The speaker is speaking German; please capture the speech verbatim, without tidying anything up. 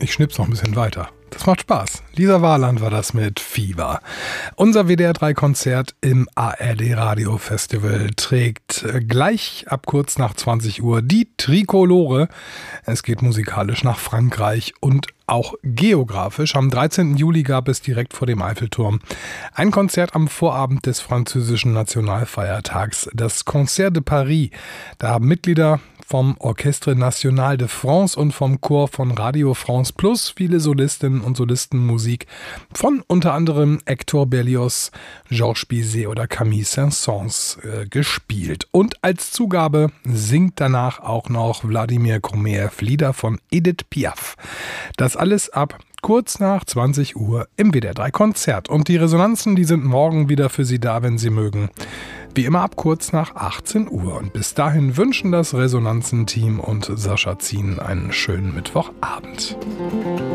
Ich schnipp's noch ein bisschen weiter. Das macht Spaß. Lisa Warland war das mit Fieber. Unser W D R drei Konzert im A R D Radio Festival trägt gleich ab kurz nach zwanzig Uhr die Trikolore. Es geht musikalisch nach Frankreich und auch geografisch. Am dreizehnten Juli gab es direkt vor dem Eiffelturm ein Konzert am Vorabend des französischen Nationalfeiertags, das Concert de Paris. Da haben Mitglieder vom Orchestre National de France und vom Chor von Radio France Plus viele Solistinnen und Solisten Musik von unter anderem Hector Berlioz, Georges Bizet oder Camille Saint-Saëns äh, gespielt. Und als Zugabe singt danach auch noch Wladimir Grumejew Lieder von Edith Piaf. Das alles ab kurz nach zwanzig Uhr im W D R drei Konzert. Und die Resonanzen, die sind morgen wieder für Sie da, wenn Sie mögen. Wie immer ab kurz nach achtzehn Uhr. Und bis dahin wünschen das Resonanzen-Team und Sascha Zien einen schönen Mittwochabend.